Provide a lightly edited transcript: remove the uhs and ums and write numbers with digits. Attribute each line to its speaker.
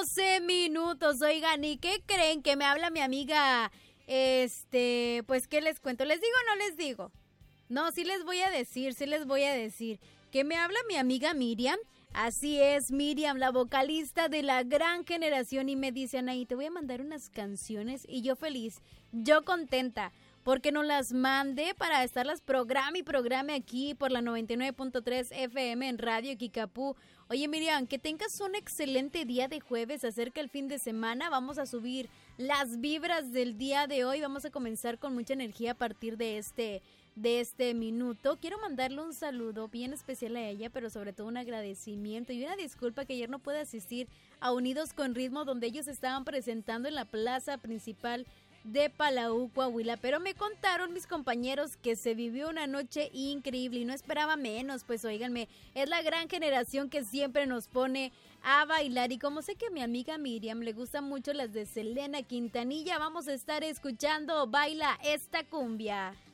Speaker 1: 12 minutos, oigan, ¿y qué creen? Que me habla mi amiga, pues, ¿qué les cuento? ¿Les digo o no les digo? No, sí les voy a decir, que me habla mi amiga Miriam. Así es, Miriam, la vocalista de La Gran Generación, y me dice: Anaí, te voy a mandar unas canciones, y yo feliz, yo contenta, porque nos las mande para estarlas programe aquí por la 99.3 FM en Radio Kikapú. Oye, Miriam, que tengas un excelente día de jueves, acerca el fin de semana, vamos a subir las vibras del día de hoy, vamos a comenzar con mucha energía a partir de este minuto. Quiero mandarle un saludo bien especial a ella, pero sobre todo un agradecimiento y una disculpa que ayer no pude asistir a Unidos con Ritmo, donde ellos estaban presentando en la plaza principal de Palau, Coahuila, pero me contaron mis compañeros que se vivió una noche increíble y no esperaba menos. Pues óiganme, es La Gran Generación que siempre nos pone a bailar, y como sé que a mi amiga Miriam le gustan mucho las de Selena Quintanilla, vamos a estar escuchando Baila esta cumbia.